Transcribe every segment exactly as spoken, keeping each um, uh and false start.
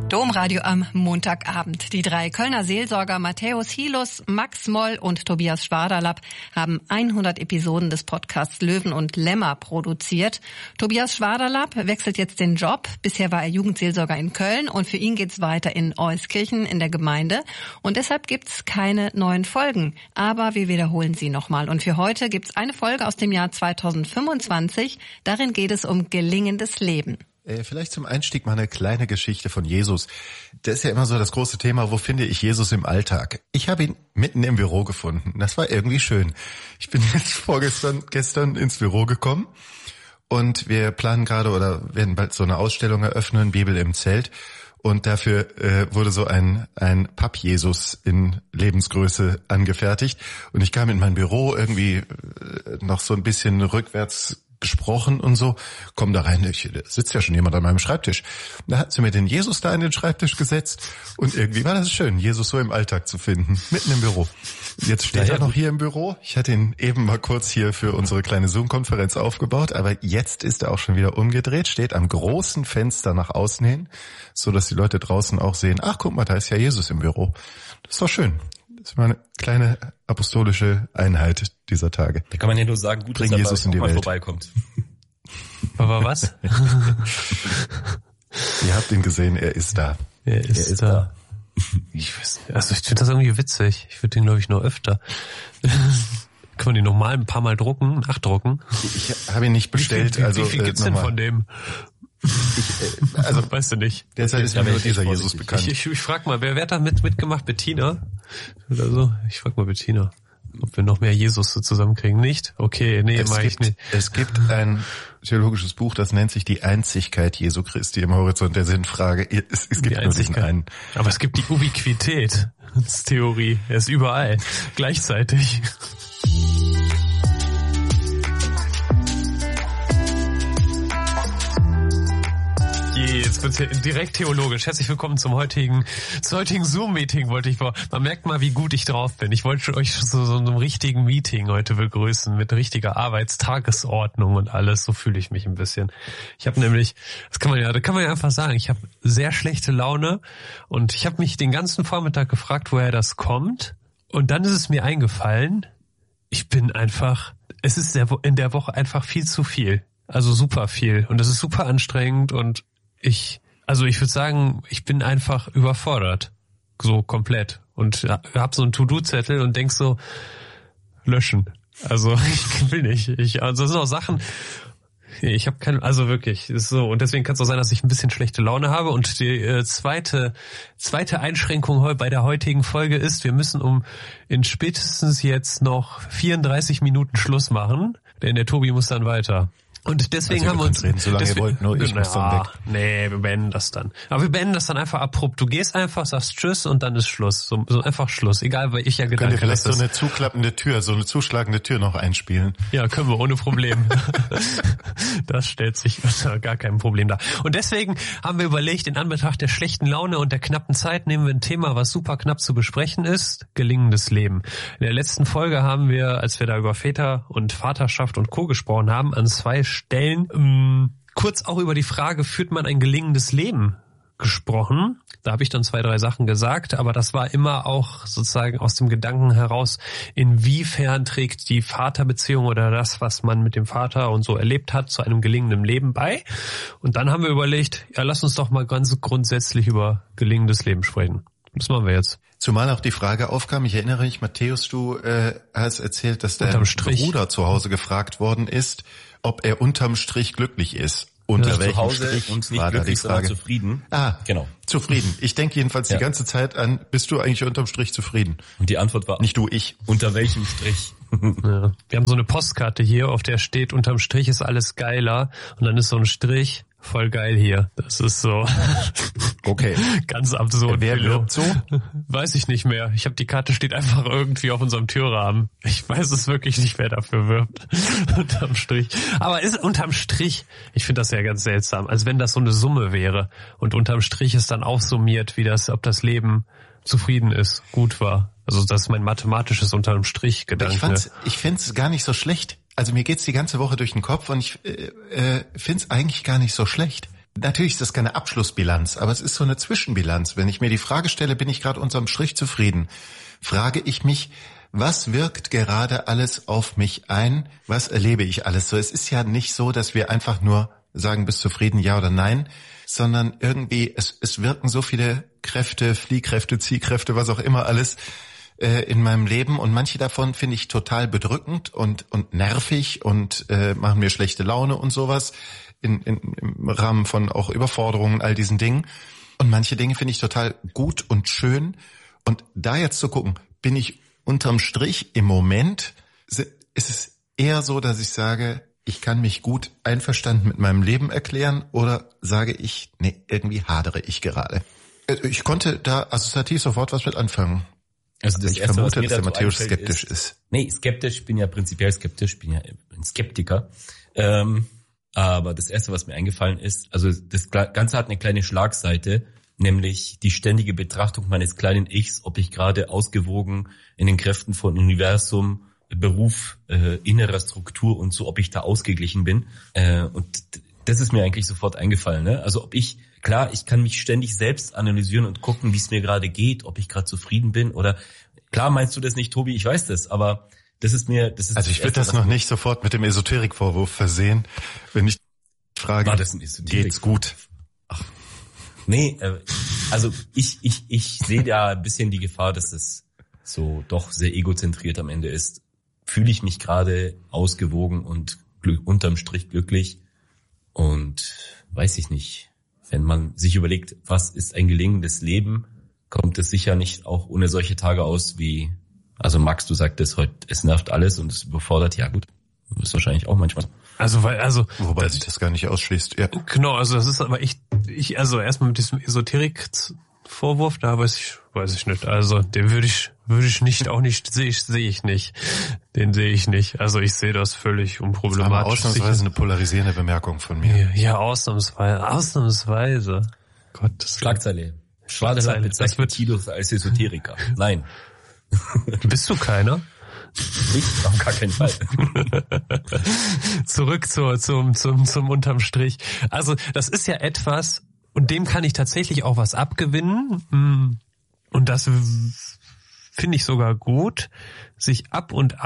Domradio am Montagabend. Die drei Kölner Seelsorger Matthäus Hilus, Max Moll und Tobias Schwaderlapp haben hundert Episoden des Podcasts Löwen und Lämmer produziert. Tobias Schwaderlapp wechselt jetzt den Job. Bisher war er Jugendseelsorger in Köln und für ihn geht's weiter in Euskirchen in der Gemeinde. Und deshalb gibt's keine neuen Folgen. Aber wir wiederholen sie nochmal. Und für heute gibt's eine Folge aus dem Jahr zweitausendfünfundzwanzig. Darin geht es um gelingendes Leben. Vielleicht zum Einstieg mal eine kleine Geschichte von Jesus. Das ist ja immer so das große Thema, wo finde ich Jesus im Alltag? Ich habe ihn mitten im Büro gefunden. Das war irgendwie schön. Ich bin jetzt vorgestern gestern ins Büro gekommen und wir planen gerade oder werden bald so eine Ausstellung eröffnen, Bibel im Zelt. Und dafür äh, wurde so ein ein Papp-Jesus in Lebensgröße angefertigt. Und ich kam in mein Büro irgendwie äh, noch so ein bisschen rückwärts gesprochen und so, komm da rein, ich, da sitzt ja schon jemand an meinem Schreibtisch. Da hat sie mir den Jesus da in den Schreibtisch gesetzt und irgendwie war das schön, Jesus so im Alltag zu finden, mitten im Büro. Jetzt steht ja, er noch hier im Büro. Ich hatte ihn eben mal kurz hier für unsere kleine Zoom-Konferenz aufgebaut, aber jetzt ist er auch schon wieder umgedreht, steht am großen Fenster nach außen hin, so dass die Leute draußen auch sehen, ach guck mal, da ist ja Jesus im Büro. Das ist doch schön. Das war eine kleine apostolische Einheit dieser Tage. Da kann man ja nur sagen, gut, Bring dass Jesus er in die mal Welt. vorbeikommt. Aber was? Ihr habt ihn gesehen, er ist da. Er ist, er ist da. da. Ich weiß nicht. Also ich finde das irgendwie witzig. Ich würde den, glaube ich, noch öfter. Kann man den nochmal ein paar Mal drucken, nachdrucken? Ich habe ihn nicht bestellt. Wie viel, also wie viel gibt's äh, denn von dem? Ich, äh, also weißt du nicht. Derzeit ist ja nur dieser Jesus bekannt. Ich, ich, ich frag mal, wer, wer hat da mit, mitgemacht? Bettina? Oder so? Ich frag mal Bettina. Ob wir noch mehr Jesus so zusammenkriegen. Nicht? Okay, nee, es mach gibt, ich nicht. Es gibt ein theologisches Buch, das nennt sich Die Einzigkeit Jesu Christi im Horizont der Sinnfrage. Es, es gibt nur diesen einen. Aber es gibt die Ubiquität. Das ist Theorie. Er ist überall. Gleichzeitig. Jetzt wird's hier direkt theologisch. Herzlich willkommen zum heutigen, zum heutigen Zoom-Meeting wollte ich vor. Man merkt mal, wie gut ich drauf bin. Ich wollte euch so, so einem richtigen Meeting heute begrüßen, mit richtiger Arbeitstagesordnung und alles. So fühle ich mich ein bisschen. Ich habe nämlich, das kann man ja, das kann man ja einfach sagen, ich habe sehr schlechte Laune und ich habe mich den ganzen Vormittag gefragt, woher das kommt. Und dann ist es mir eingefallen, ich bin einfach, es ist in der Woche einfach viel zu viel. Also super viel. Und das ist super anstrengend und ich, also ich würde sagen, ich bin einfach überfordert. So komplett. Und hab so einen To-Do-Zettel und denk so, löschen. Also ich will nicht. Ich, also das sind auch Sachen, ich habe keine, also wirklich, ist so. Und deswegen kann es auch sein, dass ich ein bisschen schlechte Laune habe. Und die äh, zweite, zweite Einschränkung bei der heutigen Folge ist, wir müssen um in spätestens jetzt noch vierunddreißig Minuten Schluss machen, denn der Tobi muss dann weiter. Und deswegen also haben wir uns... Reden, solange deswegen, ihr wollt, nur ich na, muss dann weg. Nee, wir beenden das dann. Aber wir beenden das dann einfach abrupt. Du gehst einfach, sagst Tschüss und dann ist Schluss. So, so einfach Schluss. Egal, weil ich ja gedacht habe. Könnt ihr vielleicht so eine zuklappende Tür, so eine zuschlagende Tür noch einspielen? Ja, können wir, ohne Problem. Das stellt sich gar kein Problem dar. Und deswegen haben wir überlegt, in Anbetracht der schlechten Laune und der knappen Zeit nehmen wir ein Thema, was super knapp zu besprechen ist, gelingendes Leben. In der letzten Folge haben wir, als wir da über Väter und Vaterschaft und Co. gesprochen haben, an zwei Stellen ähm, kurz auch über die Frage, führt man ein gelingendes Leben, gesprochen. Da habe ich dann zwei, drei Sachen gesagt, aber das war immer auch sozusagen aus dem Gedanken heraus, inwiefern trägt die Vaterbeziehung oder das, was man mit dem Vater und so erlebt hat, zu einem gelingenden Leben bei. Und dann haben wir überlegt, ja, lass uns doch mal ganz grundsätzlich über gelingendes Leben sprechen. Das machen wir jetzt. Zumal auch die Frage aufkam, ich erinnere mich, Matthäus, du äh, hast erzählt, dass dein Bruder zu Hause gefragt worden ist, ob er unterm Strich glücklich ist. Unter ja, welchem zu Hause Strich und nicht war da die glücklich, sondern Frage? Zufrieden. Ah, genau. Zufrieden. Ich denke jedenfalls ja. die ganze Zeit an, bist du eigentlich unterm Strich zufrieden? Und die Antwort war... Nicht du, ich. Unter welchem Strich? Ja. Wir haben so eine Postkarte hier, auf der steht, unterm Strich ist alles geiler. Und dann ist so ein Strich, voll geil hier. Das ist so... Okay. Ganz absurd. Wer wirbt so? Weiß ich nicht mehr. Ich habe die Karte steht einfach irgendwie auf unserem Türrahmen. Ich weiß es wirklich nicht, wer dafür wirbt. Unterm Strich. Aber ist unterm Strich, ich finde das ja ganz seltsam, als wenn das so eine Summe wäre. Und unterm Strich ist dann aufsummiert, wie das, ob das Leben zufrieden ist, gut war. Also das ist mein mathematisches unterm Strich Gedanke. Ich fand's, ich find's gar nicht so schlecht. Also mir geht's die ganze Woche durch den Kopf und ich äh, äh, find's eigentlich gar nicht so schlecht. Natürlich ist das keine Abschlussbilanz, aber es ist so eine Zwischenbilanz. Wenn ich mir die Frage stelle, bin ich gerade unterm Strich zufrieden, frage ich mich, was wirkt gerade alles auf mich ein? Was erlebe ich alles so? Es ist ja nicht so, dass wir einfach nur sagen, bist zufrieden, ja oder nein, sondern irgendwie, es, es wirken so viele Kräfte, Fliehkräfte, Ziehkräfte, was auch immer alles äh, in meinem Leben, und manche davon finde ich total bedrückend und und nervig und äh, machen mir schlechte Laune und sowas in, in, im Rahmen von auch Überforderungen, all diesen Dingen. Und manche Dinge finde ich total gut und schön. Und da jetzt zu gucken, bin ich unterm Strich im Moment, ist es eher so, dass ich sage, ich kann mich gut einverstanden mit meinem Leben erklären, oder sage ich, nee, irgendwie hadere ich gerade. Ich konnte da assoziativ sofort was mit anfangen. Also das ich Erste, vermute, was mir dass der dazu Matthäus einfällt, skeptisch ist, ist. Nee, skeptisch, bin ja prinzipiell skeptisch, bin ja ein Skeptiker. Ähm, aber das Erste, was mir eingefallen ist, also das Ganze hat eine kleine Schlagseite, nämlich die ständige Betrachtung meines kleinen Ichs, ob ich gerade ausgewogen in den Kräften von Universum, Beruf, äh, innerer Struktur und so, ob ich da ausgeglichen bin. Äh, und das ist mir eigentlich sofort eingefallen. Ne? Also ob ich, klar, ich kann mich ständig selbst analysieren und gucken, wie es mir gerade geht, ob ich gerade zufrieden bin oder, klar meinst du das nicht, Tobi, ich weiß das, aber das ist mir, das ist Also ich würde das noch nicht sofort mit dem Esoterikvorwurf versehen, wenn ich frage, war das ein Esoterik? Geht's gut? Ach. Nee, äh, also ich, ich, ich sehe da ein bisschen die Gefahr, dass es so doch sehr egozentriert am Ende ist. Fühle ich mich gerade ausgewogen und unterm Strich glücklich? Und weiß ich nicht, wenn man sich überlegt, was ist ein gelingendes Leben, kommt es sicher nicht auch ohne solche Tage aus wie, also Max, du sagtest heute, es nervt alles und es überfordert, ja gut, ist wahrscheinlich auch manchmal. Also, weil, also. Wobei sich das gar nicht ausschließt, ja. Genau, also das ist aber echt, ich, also erstmal mit diesem Esoterik-Vorwurf, da weiß ich, weiß ich nicht. Also, den würde ich, würde ich nicht, auch nicht, sehe ich, sehe ich nicht. Den sehe ich nicht. Also, ich sehe das völlig unproblematisch. Das war ausnahmsweise eine polarisierende Bemerkung von mir. Ja, ja, ausnahmsweise, ausnahmsweise. Gott, das Schlagzeile. Schwadeler bezeichnet Tilos als Esoteriker. Nein. Bist du keiner? Nicht, auf gar keinen Fall. Zurück zur, zum, zum, zum unterm Strich. Also, das ist ja etwas, und dem kann ich tatsächlich auch was abgewinnen. Und das finde ich sogar gut, sich ab und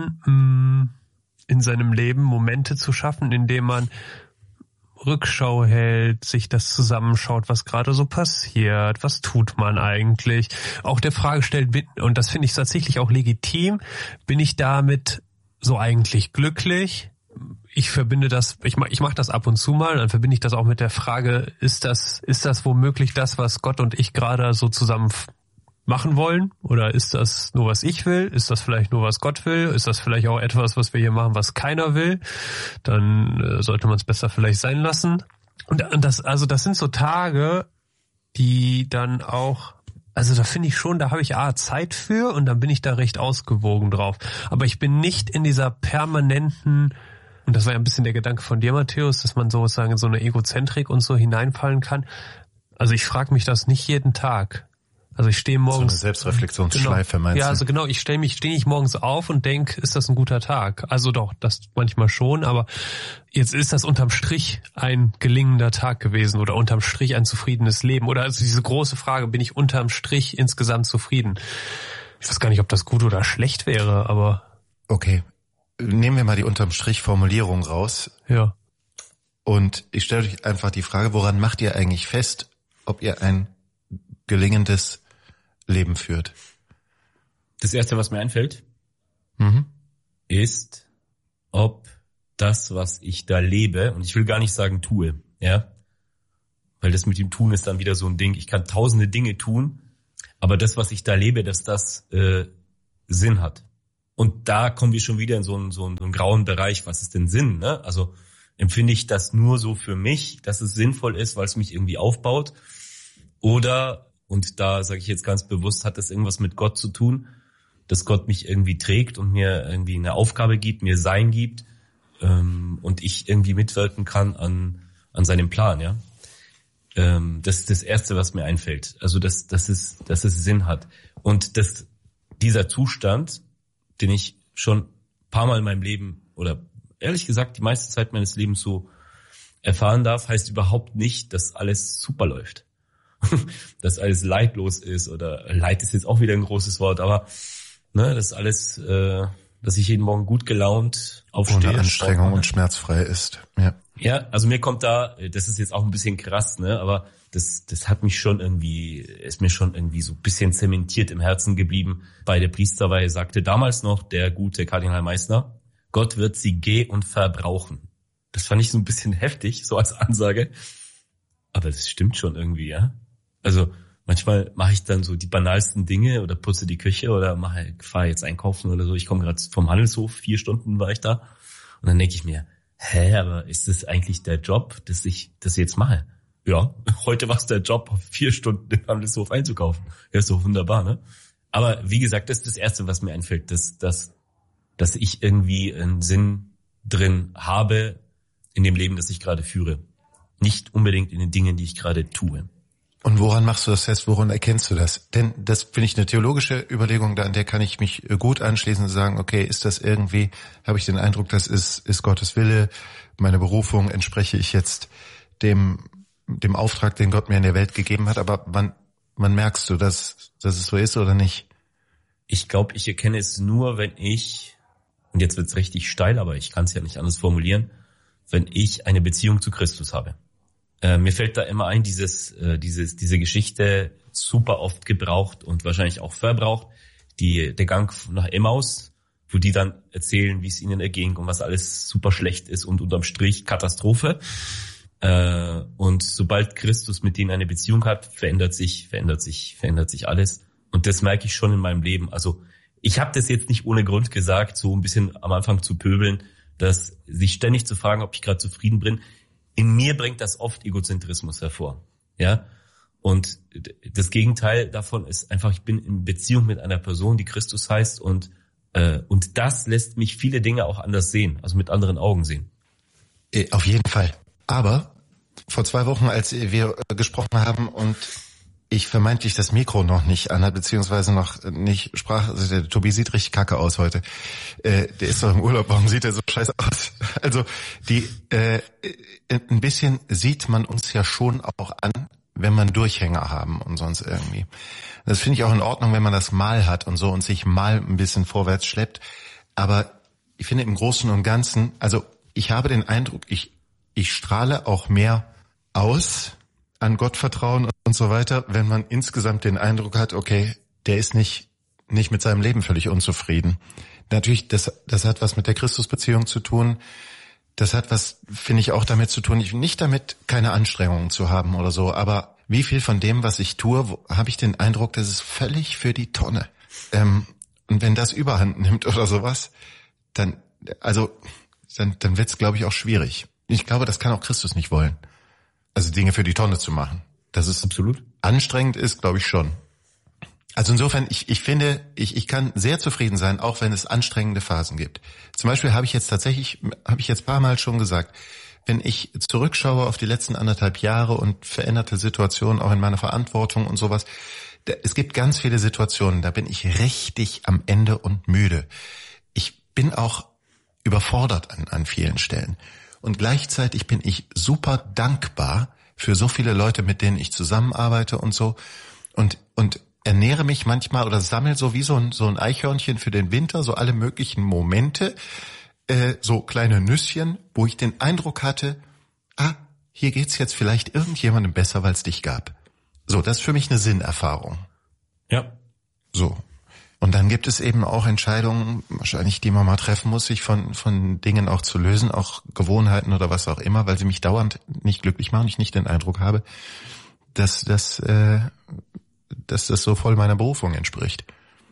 an in seinem Leben Momente zu schaffen, in denen man Rückschau hält, sich das zusammenschaut, was gerade so passiert, was tut man eigentlich, auch der Frage stellt, und das finde ich tatsächlich auch legitim, bin ich damit so eigentlich glücklich? Ich verbinde das, ich mach, ich mach das ab und zu mal, dann verbinde ich das auch mit der Frage, ist das, ist das womöglich das, was Gott und ich gerade so zusammen machen wollen? Oder ist das nur, was ich will? Ist das vielleicht nur, was Gott will? Ist das vielleicht auch etwas, was wir hier machen, was keiner will? Dann äh, sollte man es besser vielleicht sein lassen. Und, und das, also das sind so Tage, die dann auch, also da finde ich schon, da habe ich A, Zeit für, und dann bin ich da recht ausgewogen drauf. Aber ich bin nicht in dieser permanenten, und das war ja ein bisschen der Gedanke von dir, Matthäus, dass man sozusagen in so eine Egozentrik und so hineinfallen kann. Also ich frage mich das nicht jeden Tag. Also ich stehe morgens... So eine Selbstreflexionsschleife, genau, meinst du? Ja, also genau, ich stehe mich, stehe nicht morgens auf und denke, ist das ein guter Tag? Also doch, das manchmal schon, aber jetzt ist das unterm Strich ein gelingender Tag gewesen oder unterm Strich ein zufriedenes Leben. Oder also diese große Frage, bin ich unterm Strich insgesamt zufrieden? Ich weiß gar nicht, ob das gut oder schlecht wäre, aber... Okay, nehmen wir mal die unterm Strich Formulierung raus. Ja. Und ich stelle euch einfach die Frage, woran macht ihr eigentlich fest, ob ihr ein gelingendes Leben führt? Das Erste, was mir einfällt, mhm. ist, ob das, was ich da lebe, und ich will gar nicht sagen tue, ja, weil das mit dem Tun ist dann wieder so ein Ding, ich kann tausende Dinge tun, aber das, was ich da lebe, dass das äh, Sinn hat. Und da kommen wir schon wieder in so einen, so einen, so einen grauen Bereich, was ist denn Sinn, ne? Also empfinde ich das nur so für mich, dass es sinnvoll ist, weil es mich irgendwie aufbaut, oder, und da sage ich jetzt ganz bewusst, hat das irgendwas mit Gott zu tun, dass Gott mich irgendwie trägt und mir irgendwie eine Aufgabe gibt, mir Sein gibt, ähm, und ich irgendwie mitwirken kann an an seinem Plan, ja. Ähm, das ist das Erste, was mir einfällt. Also dass dass es dass es Sinn hat, und dass dieser Zustand, den ich schon ein paar Mal in meinem Leben oder ehrlich gesagt die meiste Zeit meines Lebens so erfahren darf, heißt überhaupt nicht, dass alles super läuft. Dass alles leidlos ist oder Leid ist jetzt auch wieder ein großes Wort, aber ne, dass alles, äh, dass ich jeden Morgen gut gelaunt aufstehe. Ohne Anstrengung und schmerzfrei ist. Ja. Ja, also mir kommt da, das ist jetzt auch ein bisschen krass, ne, aber das, das hat mich schon irgendwie, ist mir schon irgendwie so ein bisschen zementiert im Herzen geblieben. Bei der Priesterweihe sagte damals noch der gute Kardinal Meissner, Gott wird sie geh und verbrauchen. Das fand ich so ein bisschen heftig, so als Ansage. Aber das stimmt schon irgendwie, ja. Also manchmal mache ich dann so die banalsten Dinge oder putze die Küche oder mache, fahre jetzt einkaufen oder so. Ich komme gerade vom Handelshof, vier Stunden war ich da. Und dann denke ich mir, hä, aber ist das eigentlich der Job, dass ich das jetzt mache? Ja, heute war es der Job, vier Stunden im Handelshof einzukaufen. Ja, ist doch wunderbar, ne? Aber wie gesagt, das ist das Erste, was mir einfällt, dass, dass, dass ich irgendwie einen Sinn drin habe in dem Leben, das ich gerade führe. Nicht unbedingt in den Dingen, die ich gerade tue. Und woran machst du das fest? Woran erkennst du das? Denn das finde ich eine theologische Überlegung, da an der kann ich mich gut anschließen und sagen, okay, ist das irgendwie, habe ich den Eindruck, das ist, ist Gottes Wille, meine Berufung, entspreche ich jetzt dem, dem Auftrag, den Gott mir in der Welt gegeben hat, aber wann, wann merkst du, dass, dass es so ist oder nicht? Ich glaube, ich erkenne es nur, wenn ich, und jetzt wird's richtig steil, aber ich kann es ja nicht anders formulieren, wenn ich eine Beziehung zu Christus habe. Äh, mir fällt da immer ein, dieses, äh, dieses, diese Geschichte super oft gebraucht und wahrscheinlich auch verbraucht, die, der Gang nach Emmaus, wo die dann erzählen, wie es ihnen erging und was alles super schlecht ist und unterm Strich Katastrophe. Äh, und sobald Christus mit denen eine Beziehung hat, verändert sich, verändert sich, verändert sich alles. Und das merke ich schon in meinem Leben. Also ich habe das jetzt nicht ohne Grund gesagt, so ein bisschen am Anfang zu pöbeln, dass sich ständig zu fragen, ob ich gerade zufrieden bin. In mir bringt das oft Egozentrismus hervor, ja. Und das Gegenteil davon ist einfach, ich bin in Beziehung mit einer Person, die Christus heißt, und äh, und das lässt mich viele Dinge auch anders sehen, also mit anderen Augen sehen. Auf jeden Fall. Aber vor zwei Wochen, als wir gesprochen haben und ich vermeintlich das Mikro noch nicht anhat, beziehungsweise noch nicht sprach, also der Tobi sieht richtig kacke aus heute. Äh, der ist doch im Urlaub, warum sieht er so scheiße aus? Also die äh, ein bisschen sieht man uns ja schon auch an, wenn man Durchhänger haben und sonst irgendwie. Das finde ich auch in Ordnung, wenn man das mal hat und so und sich mal ein bisschen vorwärts schleppt. Aber ich finde im Großen und Ganzen, also ich habe den Eindruck, ich ich strahle auch mehr aus an Gottvertrauen und so weiter, wenn man insgesamt den Eindruck hat, okay, der ist nicht nicht mit seinem Leben völlig unzufrieden. Natürlich, das das hat was mit der Christusbeziehung zu tun. Das hat was, finde ich, auch damit zu tun, nicht damit, keine Anstrengungen zu haben oder so, aber wie viel von dem, was ich tue, habe ich den Eindruck, das ist völlig für die Tonne. Ähm, und wenn das Überhand nimmt oder sowas, dann, also, dann, dann wird's, glaube ich, auch schwierig. Ich glaube, das kann auch Christus nicht wollen. Also Dinge für die Tonne zu machen. Dass es absolut anstrengend ist, glaube ich schon. Also insofern, ich, ich finde, ich, ich kann sehr zufrieden sein, auch wenn es anstrengende Phasen gibt. Zum Beispiel habe ich jetzt tatsächlich, habe ich jetzt ein paar Mal schon gesagt, wenn ich zurückschaue auf die letzten anderthalb Jahre und veränderte Situationen auch in meiner Verantwortung und sowas, da, es gibt ganz viele Situationen, da bin ich richtig am Ende und müde. Ich bin auch überfordert an, an vielen Stellen. Und gleichzeitig bin ich super dankbar für so viele Leute, mit denen ich zusammenarbeite und so. Und, und ernähre mich manchmal oder sammle so wie so ein, so ein Eichhörnchen für den Winter, so alle möglichen Momente, äh, so kleine Nüsschen, wo ich den Eindruck hatte, ah, hier geht's jetzt vielleicht irgendjemandem besser, weil es dich gab. So, das ist für mich eine Sinnerfahrung. Ja. So. Und dann gibt es eben auch Entscheidungen, wahrscheinlich, die man mal treffen muss, sich von von Dingen auch zu lösen, auch Gewohnheiten oder was auch immer, weil sie mich dauernd nicht glücklich machen, ich nicht den Eindruck habe, dass das äh, dass das so voll meiner Berufung entspricht.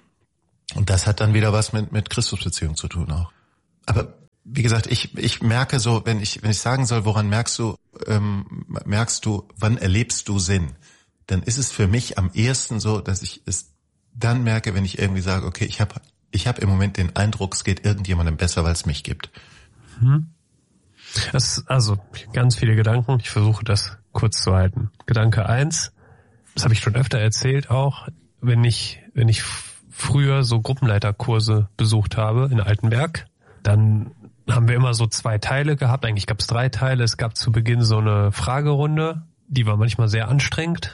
Und das hat dann wieder was mit mit Christusbeziehung zu tun auch. Aber wie gesagt, ich ich merke so, wenn ich wenn ich sagen soll, woran merkst du ähm, merkst du, wann erlebst du Sinn, dann ist es für mich am ehesten so, dass ich es dann merke, wenn ich irgendwie sage, okay, ich habe ich hab im Moment den Eindruck, es geht irgendjemandem besser, weil es mich gibt. Hm. Das ist also ganz viele Gedanken. Ich versuche das kurz zu halten. Gedanke eins, das habe ich schon öfter erzählt auch, wenn ich wenn ich früher so Gruppenleiterkurse besucht habe in Altenberg, dann haben wir immer so zwei Teile gehabt. Eigentlich gab es drei Teile. Es gab zu Beginn so eine Fragerunde. Die war manchmal sehr anstrengend,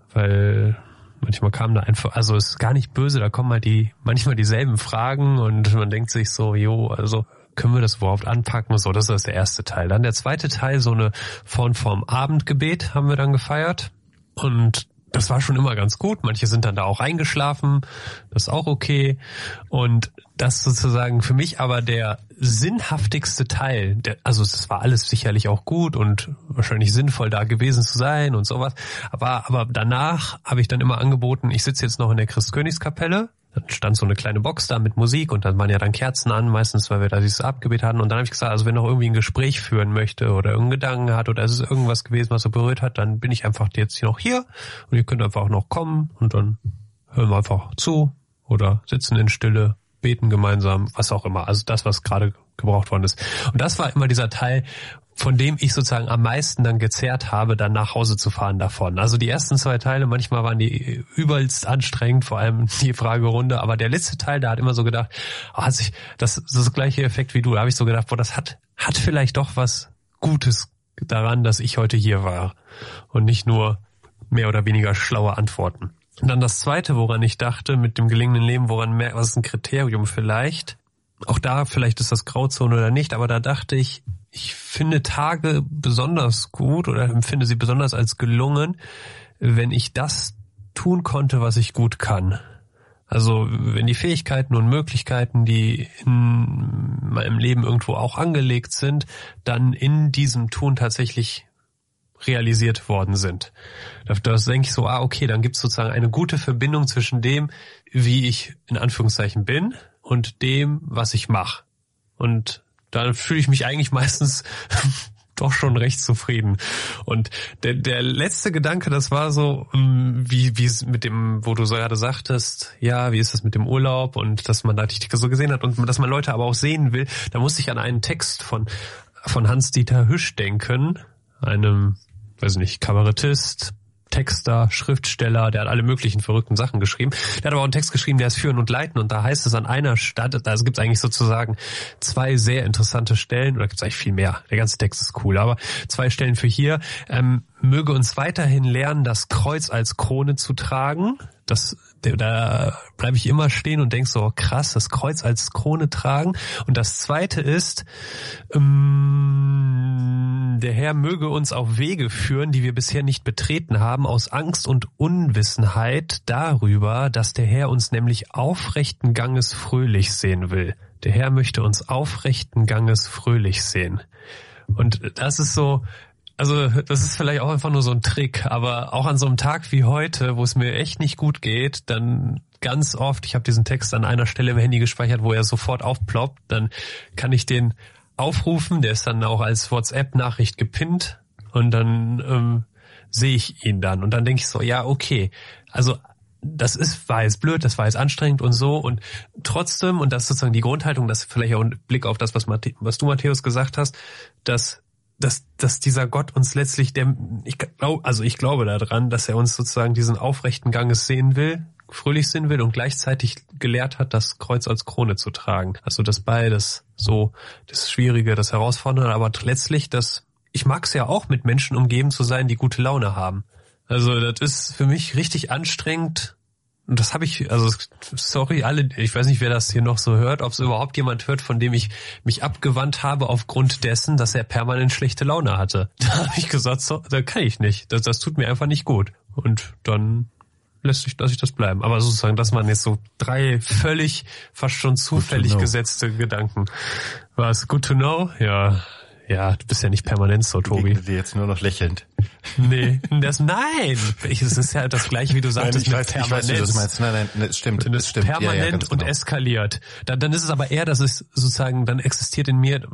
weil manchmal kam da einfach, also es ist gar nicht böse, da kommen halt die, manchmal dieselben Fragen und man denkt sich so, jo, also können wir das überhaupt anpacken und so, das ist der erste Teil. Dann der zweite Teil, so eine Form vom Abendgebet haben wir dann gefeiert und das war schon immer ganz gut. Manche sind dann da auch eingeschlafen, das ist auch okay. Und das sozusagen für mich aber der sinnhaftigste Teil, der, also es war alles sicherlich auch gut und wahrscheinlich sinnvoll da gewesen zu sein und sowas. Aber, aber danach habe ich dann immer angeboten, ich sitze jetzt noch in der Christkönigskapelle. Dann stand so eine kleine Box da mit Musik und dann waren ja dann Kerzen an, meistens, weil wir da dieses Abgebet hatten. Und dann habe ich gesagt, also wenn noch irgendwie ein Gespräch führen möchte oder irgendeinen Gedanken hat oder es ist irgendwas gewesen, was so berührt hat, dann bin ich einfach jetzt hier noch hier und ihr könnt einfach noch kommen und dann hören wir einfach zu oder sitzen in Stille, beten gemeinsam, was auch immer. Also das, was gerade gebraucht worden ist. Und das war immer dieser Teil, von dem ich sozusagen am meisten dann gezerrt habe, dann nach Hause zu fahren davon. Also die ersten zwei Teile, manchmal waren die übelst anstrengend, vor allem die Fragerunde, aber der letzte Teil, da hat immer so gedacht, oh, hat sich, das ist das gleiche Effekt wie du, da habe ich so gedacht, boah, das hat, hat vielleicht doch was Gutes daran, dass ich heute hier war und nicht nur mehr oder weniger schlaue Antworten. Und dann das zweite, woran ich dachte, mit dem gelingenden Leben, woran mehr, was ist ein Kriterium vielleicht? Auch da, vielleicht ist das Grauzone oder nicht, aber da dachte ich, ich finde Tage besonders gut oder empfinde sie besonders als gelungen, wenn ich das tun konnte, was ich gut kann. Also wenn die Fähigkeiten und Möglichkeiten, die in meinem Leben irgendwo auch angelegt sind, dann in diesem Tun tatsächlich realisiert worden sind. Das denke ich so, ah okay, dann gibt es sozusagen eine gute Verbindung zwischen dem, wie ich in Anführungszeichen bin und dem, was ich mache. Und da fühle ich mich eigentlich meistens doch schon recht zufrieden. Und der, der letzte Gedanke, das war so, wie wie es mit dem, wo du so gerade sagtest, ja, wie ist das mit dem Urlaub und dass man da dich so gesehen hat und dass man Leute aber auch sehen will. Da musste ich an einen Text von von Hans-Dieter Hüsch denken, einem, weiß nicht, Kabarettist, Texter, Schriftsteller, der hat alle möglichen verrückten Sachen geschrieben. Der hat aber auch einen Text geschrieben, der ist Führen und Leiten und da heißt es an einer Stadt, also gibt es eigentlich sozusagen zwei sehr interessante Stellen, oder gibt es eigentlich viel mehr, der ganze Text ist cool, aber zwei Stellen für hier, ähm, möge uns weiterhin lernen, das Kreuz als Krone zu tragen. Das, da bleibe ich immer stehen und denk so, oh, krass, das Kreuz als Krone tragen. Und das zweite ist, ähm, der Herr möge uns auf Wege führen, die wir bisher nicht betreten haben, aus Angst und Unwissenheit darüber, dass der Herr uns nämlich aufrechten Ganges fröhlich sehen will. Der Herr möchte uns aufrechten Ganges fröhlich sehen. Und das ist so, also das ist vielleicht auch einfach nur so ein Trick, aber auch an so einem Tag wie heute, wo es mir echt nicht gut geht, dann ganz oft, ich habe diesen Text an einer Stelle im Handy gespeichert, wo er sofort aufploppt, dann kann ich den aufrufen, der ist dann auch als WhatsApp-Nachricht gepinnt und dann ähm, sehe ich ihn dann und dann denke ich so, ja okay, also das ist, war jetzt blöd, das war jetzt anstrengend und so und trotzdem, und das ist sozusagen die Grundhaltung, das ist vielleicht auch ein Blick auf das, was, Matth- was du, Matthäus, gesagt hast, dass dass dass dieser Gott uns letztlich, der ich glaube, also ich glaube daran, dass er uns sozusagen diesen aufrechten Ganges sehen will, fröhlich sehen will und gleichzeitig gelehrt hat, das Kreuz als Krone zu tragen. Also das beides, so das Schwierige, das Herausfordernde, aber letztlich das, ich mag es ja auch, mit Menschen umgeben zu sein, die gute Laune haben. Also das ist für mich richtig anstrengend. Und das habe ich, also sorry alle, ich weiß nicht, wer das hier noch so hört, ob es überhaupt jemand hört, von dem ich mich abgewandt habe aufgrund dessen, dass er permanent schlechte Laune hatte. Da habe ich gesagt, so, da kann ich nicht. Das, das tut mir einfach nicht gut. Und dann lässt sich, lasse ich das bleiben. Aber sozusagen, das waren jetzt so drei völlig, fast schon zufällig gesetzte Gedanken. War es good to know? Ja. Ja, du bist ja nicht permanent so, Tobi. Ich dir jetzt nur noch lächelnd. Nee, das, nein. Ich, es ist ja das Gleiche, wie du sagtest, nein, mit weiß, Permanenz. Ich weiß, wie du das meinst. Nein, nein, das stimmt. Das stimmt. Permanent ja, ja, und genau. eskaliert. Dann, dann ist es aber eher, dass es sozusagen, dann existiert in mir,